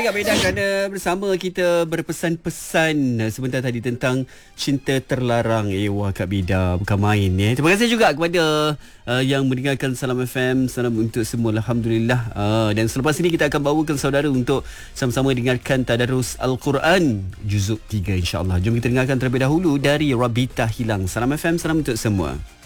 kasih Kak Beda kerana bersama kita berpesan-pesan sebentar tadi tentang cinta terlarang. Wah Kak Beda, bukan main ya. Terima kasih juga kepada yang mendengarkan Salam FM. Salam untuk semua, alhamdulillah. Dan selepas ini kita akan bawakan saudara untuk sama-sama dengarkan Tadarus Al-Quran Juzuk 3 insya-Allah. Jom kita dengarkan terlebih dahulu dari Rabita Hilang. Salam FM, salam untuk semua.